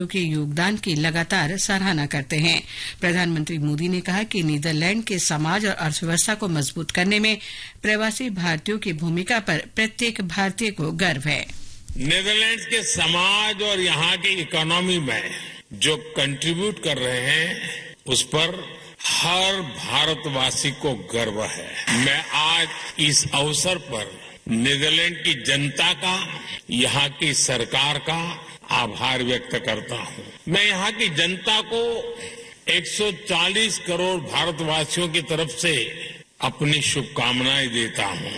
के योगदान की लगातार सराहना करते हैं। प्रधानमंत्री मोदी ने कहा कि नीदरलैंड के समाज और अर्थव्यवस्था को मजबूत करने में प्रवासी भारतीयों की भूमिका पर प्रत्येक भारतीय को गर्व है। नीदरलैंड के समाज और यहाँ की इकोनॉमी में जो कंट्रीब्यूट कर रहे हैं उस पर हर भारतवासी को गर्व है। मैं आज इस अवसर पर नीदरलैंड की जनता का, यहाँ की सरकार का आभार व्यक्त करता हूँ। मैं यहाँ की जनता को 140 करोड़ भारतवासियों की तरफ से अपनी शुभकामनाएं देता हूँ।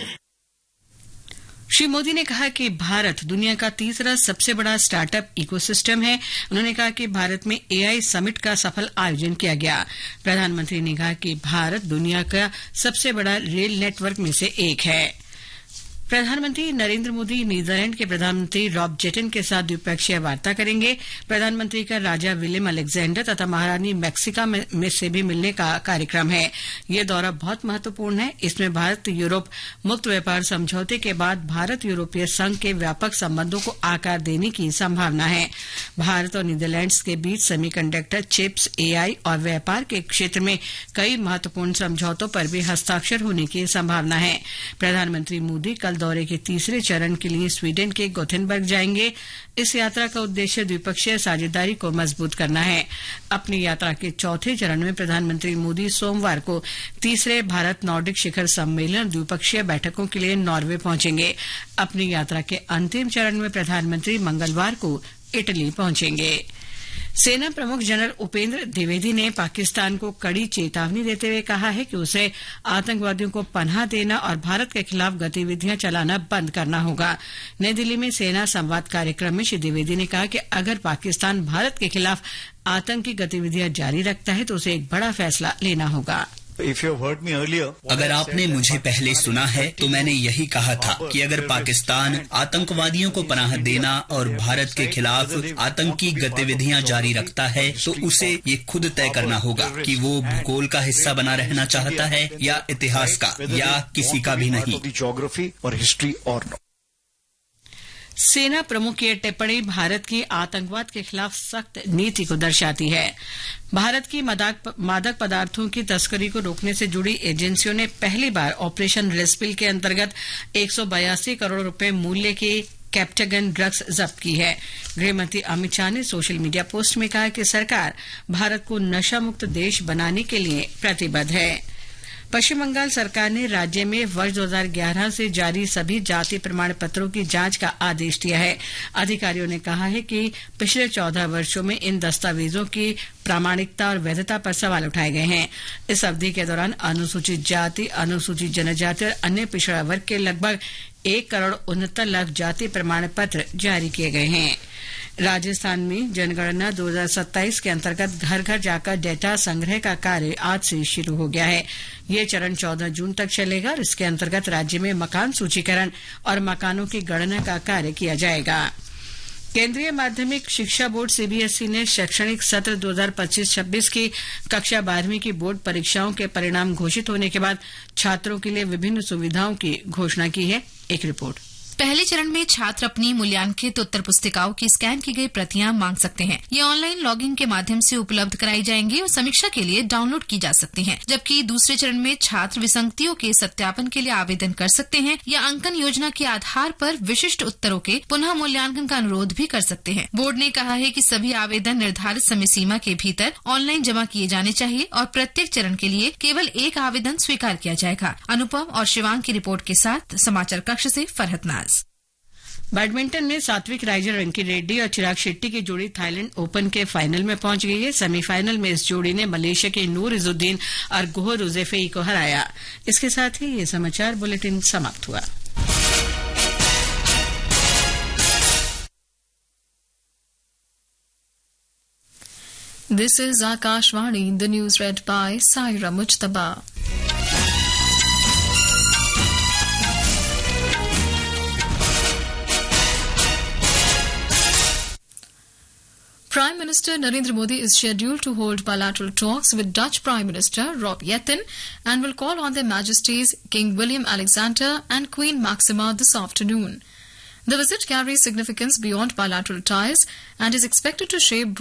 श्री मोदी ने कहा कि भारत दुनिया का तीसरा सबसे बड़ा स्टार्टअप इकोसिस्टम है। उन्होंने कहा कि भारत में एआई समिट का सफल आयोजन किया गया। प्रधानमंत्री ने कहा कि भारत दुनिया का सबसे बड़ा रेल नेटवर्क में से एक है। प्रधानमंत्री नरेंद्र मोदी नीदरलैंड के प्रधानमंत्री रॉब जेटन के साथ द्विपक्षीय वार्ता करेंगे। प्रधानमंत्री का राजा विलियम अलेक्जेंडर तथा महारानी मैक्सिका में से भी मिलने का कार्यक्रम है। ये दौरा बहुत महत्वपूर्ण है। इसमें भारत यूरोप मुक्त व्यापार समझौते के बाद भारत यूरोपीय संघ के व्यापक संबंधों को आकार देने की संभावना है। भारत और नीदरलैंड्स के बीच सेमीकंडक्टर, चिप्स, एआई और व्यापार के क्षेत्र में कई महत्वपूर्ण समझौतों पर भी हस्ताक्षर होने की संभावना है। प्रधानमंत्री मोदी कल दौरे के तीसरे चरण के लिए स्वीडन के गोथेनबर्ग जाएंगे। इस यात्रा का उद्देश्य द्विपक्षीय साझेदारी को मजबूत करना है। अपनी यात्रा के चौथे चरण में प्रधानमंत्री मोदी सोमवार को तीसरे भारत नॉर्डिक शिखर सम्मेलन द्विपक्षीय बैठकों के लिए नॉर्वे पहुंचेंगे। अपनी यात्रा के अंतिम चरण में प्रधानमंत्री मंगलवार को इटली पहुंचेंगे। सेना प्रमुख जनरल उपेंद्र द्विवेदी ने पाकिस्तान को कड़ी चेतावनी देते हुए कहा है कि उसे आतंकवादियों को पनाह देना और भारत के खिलाफ गतिविधियां चलाना बंद करना होगा। नई दिल्ली में सेना संवाद कार्यक्रम में श्री द्विवेदी ने कहा कि अगर पाकिस्तान भारत के खिलाफ आतंकी गतिविधियां जारी रखता है तो उसे एक बड़ा फैसला लेना होगा। अगर आपने मुझे पहले सुना है तो मैंने यही कहा था कि अगर पाकिस्तान आतंकवादियों को पनाह देना और भारत के खिलाफ आतंकी गतिविधियां जारी रखता है तो उसे ये खुद तय करना होगा कि वो भूगोल का हिस्सा बना रहना चाहता है या इतिहास का या किसी का भी नहीं। सेना प्रमुख की टिप्पणी भारत की आतंकवाद के खिलाफ सख्त नीति को दर्शाती है। भारत की मादक पदार्थों की तस्करी को रोकने से जुड़ी एजेंसियों ने पहली बार ऑपरेशन रेस्पिल के अंतर्गत 182 करोड़ रुपए मूल्य की कैप्टागन ड्रग्स जब्त की है। गृहमंत्री अमित शाह ने सोशल मीडिया पोस्ट में कहा कि सरकार भारत को नशा मुक्त देश बनाने के लिए प्रतिबद्ध है। पश्चिम बंगाल सरकार ने राज्य में वर्ष 2011 से जारी सभी जाति प्रमाण पत्रों की जांच का आदेश दिया है। अधिकारियों ने कहा है कि पिछले 14 वर्षों में इन दस्तावेजों की प्रामाणिकता और वैधता पर सवाल उठाए गए हैं। इस अवधि के दौरान अनुसूचित जाति, अनुसूचित जनजाति और अन्य पिछड़ा वर्ग के लगभग 1,69,00,000 जाति प्रमाण पत्र जारी किए गए हैं। राजस्थान में जनगणना 2027 के अंतर्गत घर घर जाकर डेटा संग्रह का कार्य आज से शुरू हो गया है। ये चरण 14 जून तक चलेगा और इसके अंतर्गत राज्य में मकान सूचीकरण और मकानों की गणना का कार्य किया जाएगा। केंद्रीय माध्यमिक शिक्षा बोर्ड सीबीएसई ने शैक्षणिक सत्र 2025-26 की कक्षा 12वीं की बोर्ड परीक्षाओं के परिणाम घोषित होने के बाद छात्रों के लिए विभिन्न सुविधाओं की घोषणा की है। एक रिपोर्ट। पहले चरण में छात्र अपनी मूल्यांकित उत्तर पुस्तिकाओं की स्कैन की गई प्रतियां मांग सकते हैं। ये ऑनलाइन लॉगिंग के माध्यम से उपलब्ध कराई जाएंगी और समीक्षा के लिए डाउनलोड की जा सकती हैं। जबकि दूसरे चरण में छात्र विसंगतियों के सत्यापन के लिए आवेदन कर सकते हैं या अंकन योजना के आधार पर विशिष्ट उत्तरों के पुनः मूल्यांकन का अनुरोध भी कर सकते हैं। बोर्ड ने कहा है कि सभी आवेदन निर्धारित समय सीमा के भीतर ऑनलाइन जमा किए जाने चाहिए और प्रत्येक चरण के लिए केवल एक आवेदन स्वीकार किया जाएगा। अनुपम और शिवांग की रिपोर्ट के साथ समाचार कक्ष से फरहत नाज। बैडमिंटन में सात्विक राइजर रंकी रेड्डी और चिराग शेट्टी की जोड़ी थाईलैंड ओपन के फाइनल में पहुंच गई है। सेमीफाइनल में इस जोड़ी ने मलेशिया के नूर इजुद्दीन और गोहर रुज़ेफई को हराया। इसके साथ ही ये समाचार बुलेटिन समाप्त हुआ। This is Akashvani, the news read by Saira Mujtaba. Prime Minister Narendra Modi is scheduled to hold bilateral talks with Dutch Prime Minister Rob Jetten and will call on Their Majesties King William Alexander and Queen Maxima this afternoon. The visit carries significance beyond bilateral ties and is expected to shape